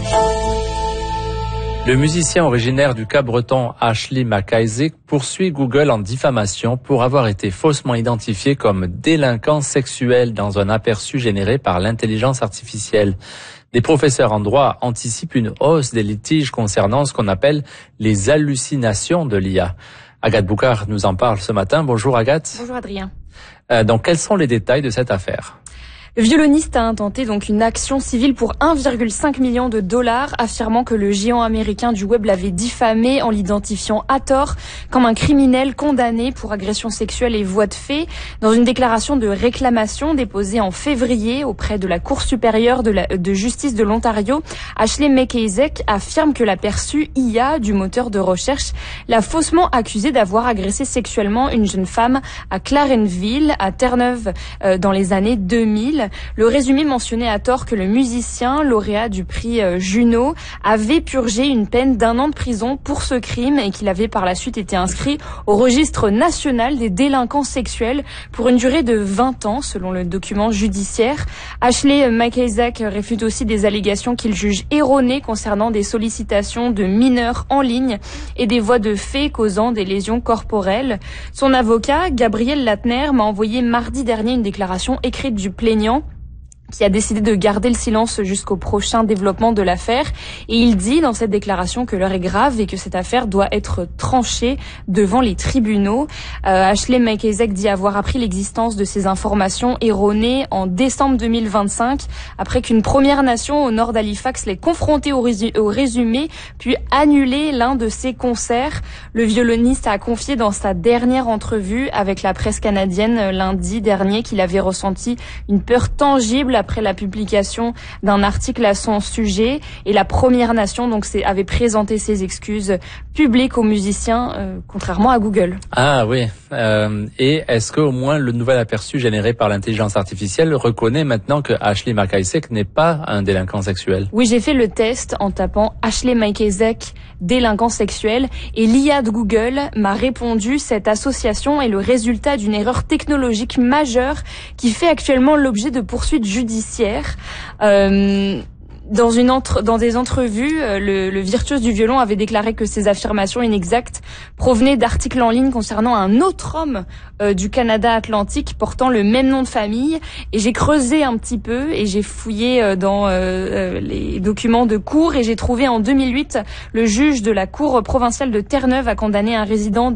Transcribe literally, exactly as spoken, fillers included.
Le musicien originaire du Cap-Breton Ashley McIsaac poursuit Google en diffamation pour avoir été faussement identifié comme délinquant sexuel dans un aperçu généré par l'intelligence artificielle. Des professeurs en droit anticipent une hausse des litiges concernant ce qu'on appelle les hallucinations de l'I A. Agathe Boucard nous en parle ce matin. Bonjour Agathe. Bonjour Adrien. Euh, donc quels sont les détails de cette affaire ? Le violoniste a intenté donc une action civile pour un virgule cinq million de dollars, affirmant que le géant américain du web l'avait diffamé en l'identifiant à tort comme un criminel condamné pour agression sexuelle et voies de fait. Dans une déclaration de réclamation déposée en février auprès de la Cour supérieure de, la, de justice de l'Ontario, Ashley McIsaac affirme que l'aperçu I A du moteur de recherche l'a faussement accusé d'avoir agressé sexuellement une jeune femme à Clarenville, à Terre-Neuve, euh, dans les années deux mille. Le résumé mentionnait à tort que le musicien, lauréat du prix Juno, avait purgé une peine d'un an de prison pour ce crime et qu'il avait par la suite été inscrit au registre national des délinquants sexuels pour une durée de vingt ans, selon le document judiciaire. Ashley McIsaac réfute aussi des allégations qu'il juge erronées concernant des sollicitations de mineurs en ligne et des voies de fait causant des lésions corporelles. Son avocat, Gabriel Latner, m'a envoyé mardi dernier une déclaration écrite du plaignant qui a décidé de garder le silence jusqu'au prochain développement de l'affaire. Et il dit dans cette déclaration que l'heure est grave et que cette affaire doit être tranchée devant les tribunaux. Euh, Ashley McIsaac dit avoir appris l'existence de ces informations erronées en décembre deux mille vingt-cinq, après qu'une Première Nation au nord d'Halifax l'ait confronté au, résu- au résumé, puis annulé l'un de ses concerts. Le violoniste a confié dans sa dernière entrevue avec la presse canadienne lundi dernier qu'il avait ressenti une peur tangible après la publication d'un article à son sujet, et la Première Nation donc avait présenté ses excuses publiques aux musiciens, euh, contrairement à Google. Ah oui, euh, et est-ce qu'au moins le nouvel aperçu généré par l'intelligence artificielle reconnaît maintenant que Ashley McIsaac n'est pas un délinquant sexuel ? Oui, j'ai fait le test en tapant Ashley McIsaac délinquant sexuel et l'I A de Google m'a répondu: cette association est le résultat d'une erreur technologique majeure qui fait actuellement l'objet de poursuites judiciaires. Euh, Dans, une entre, dans des entrevues, le, le virtuose du violon avait déclaré que ces affirmations inexactes provenaient d'articles en ligne concernant un autre homme euh, du Canada Atlantique portant le même nom de famille. Et j'ai creusé un petit peu et j'ai fouillé euh, dans euh, les documents de cour et j'ai trouvé en deux mille huit le juge de la Cour provinciale de Terre-Neuve a condamné un résident